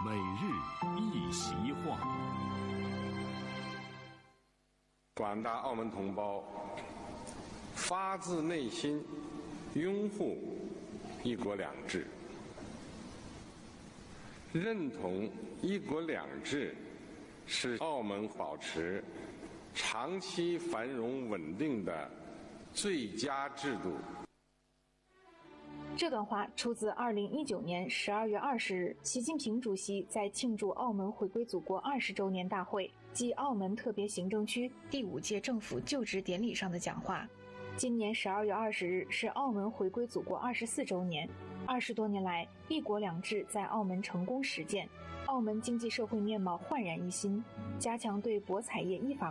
每日一席话。 广大澳门同胞发自内心拥护一国两制，认同一国两制是澳门保持长期繁荣稳定的最佳制度。 这段话出自2019年12月20日，习近平主席在庆祝澳门回归祖国20周年大会暨澳门特别行政区第5届政府就职典礼上的讲话。今年12月20日是澳门回归祖国24周年，20多年来，一国两制在澳门成功实践，澳门经济社会面貌焕然一新，加强对博彩业依法